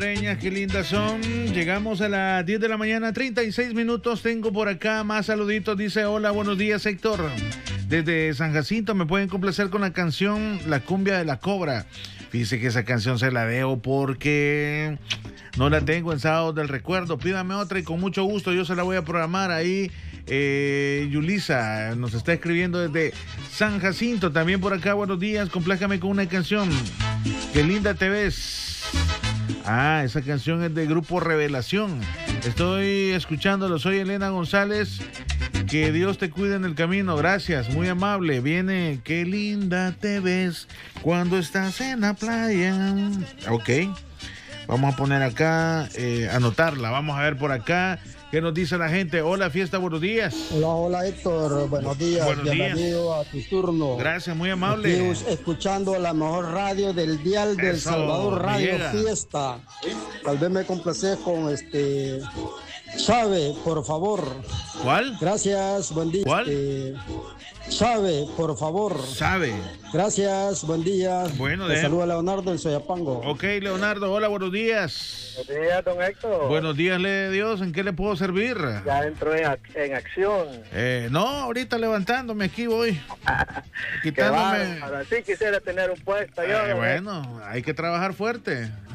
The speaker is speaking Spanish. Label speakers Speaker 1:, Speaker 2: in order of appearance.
Speaker 1: Qué lindas son. Llegamos a las 10 de la mañana, 36 minutos. Tengo por acá más saluditos. Dice: hola, buenos días, Héctor. Desde San Jacinto me pueden complacer con la canción La Cumbia de la Cobra. Fíjese que esa canción se la debo porque no la tengo en Sábados del Recuerdo. Pídame otra y con mucho gusto yo se la voy a programar ahí. Yulisa nos está escribiendo desde San Jacinto. También por acá, buenos días. Complájame con una canción. Qué linda te ves. Ah, esa canción es de Grupo Revelación. Estoy escuchándolo, soy Elena González. Que Dios te cuide en el camino, gracias, muy amable. Viene, qué linda te ves cuando estás en la playa. Ok, vamos a poner acá, anotarla. Vamos a ver por acá qué nos dice la gente. Hola, Fiesta, buenos días.
Speaker 2: Hola, hola, Héctor, buenos días.
Speaker 1: Buenos
Speaker 2: bienvenido
Speaker 1: días.
Speaker 2: A tu turno.
Speaker 1: Gracias, muy amable.
Speaker 2: Aquí, escuchando la mejor radio del dial del
Speaker 1: Eso,
Speaker 2: Salvador, Radio
Speaker 1: llega.
Speaker 2: Fiesta. Tal vez me complaces con Chave, por favor.
Speaker 1: ¿Cuál?
Speaker 2: Gracias, buen día.
Speaker 1: ¿Cuál?
Speaker 2: Chave, por favor.
Speaker 1: Sabe.
Speaker 2: Gracias, buen día.
Speaker 1: Bueno,
Speaker 2: te saluda Leonardo en Soyapango.
Speaker 1: Ok, Leonardo, hola, buenos días.
Speaker 3: Buenos días, don Héctor.
Speaker 1: Buenos días, le de Dios, ¿en qué le puedo servir?
Speaker 3: Ya entró en acción.
Speaker 1: No, ahorita levantándome aquí voy.
Speaker 3: Quitándome. Ahora sí quisiera tener un puesto yo.
Speaker 1: Bueno, hay que trabajar fuerte.